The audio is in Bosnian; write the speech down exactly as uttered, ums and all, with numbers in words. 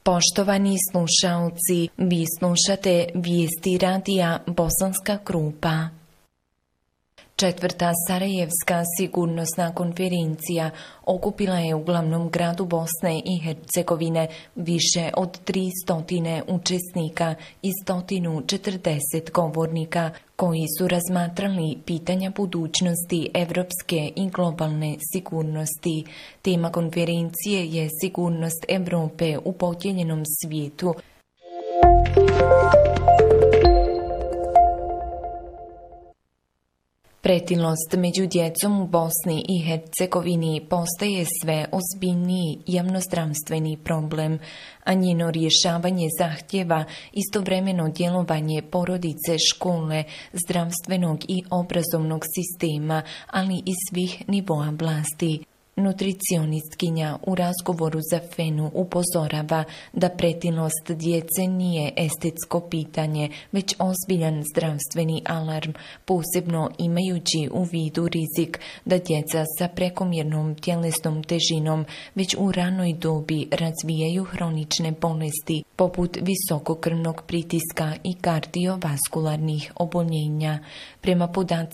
Poštovani slušaoci, vi slušate vijesti radija Bosanska Krupa. Četvrta Sarajevska sigurnosna konferencija okupila je u glavnom gradu Bosne i Hercegovine više od tristo učesnika i sto četrdeset govornika koji su razmatrali pitanja budućnosti evropske i globalne sigurnosti. Tema konferencije je sigurnost Evrope u podijeljenom svijetu. Pretilost među djecom u Bosni i Hercegovini postaje sve ozbiljniji javnozdravstveni problem, a njeno rješavanje zahtjeva istovremeno djelovanje porodice, škole, zdravstvenog i obrazovnog sistema, ali i svih nivoa vlasti. Nutricionistkinja u razgovoru za Fenu upozorava da pretilost djece nije estetsko pitanje, već ozbiljan zdravstveni alarm, posebno imajući u vidu rizik da djeca sa prekomjernom tjelesnom težinom već u ranoj dobi razvijaju hronične bolesti, poput visokog krvnog pritiska i kardiovaskularnih oboljenja. Prema podacima